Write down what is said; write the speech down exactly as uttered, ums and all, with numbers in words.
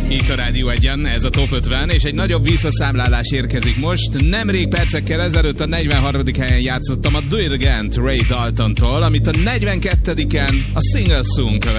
Itt a Rádió Egyen, ez a Top ötven, és egy nagyobb visszaszámlálás érkezik most. Nemrég percekkel ezelőtt a negyvenharmadik helyen játszottam a Do It Again-t Ray Daltontól, amit a negyvenkettediken a Single Soon követ.